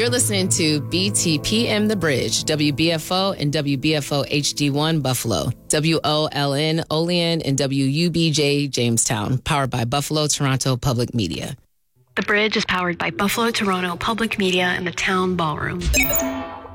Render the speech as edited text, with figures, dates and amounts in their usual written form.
You're listening to BTPM The Bridge, WBFO and WBFO HD1 Buffalo, WOLN Olean and WUBJ Jamestown, powered by Buffalo Toronto Public Media. The Bridge is powered by Buffalo Toronto Public Media and the Town Ballroom.